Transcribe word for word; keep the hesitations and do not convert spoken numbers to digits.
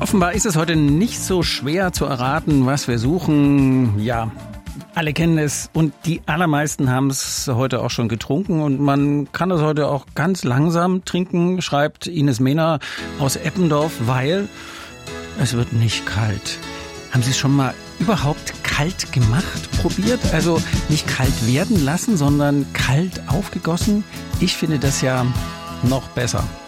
Offenbar ist es heute nicht so schwer zu erraten, was wir suchen. Ja, alle kennen es und die allermeisten haben es heute auch schon getrunken und man kann es heute auch ganz langsam trinken, schreibt Ines Mehner aus Eppendorf, weil es wird nicht kalt. Haben Sie es schon mal überhaupt kalt gemacht, probiert? Also nicht kalt werden lassen, sondern kalt aufgegossen? Ich finde das ja noch besser.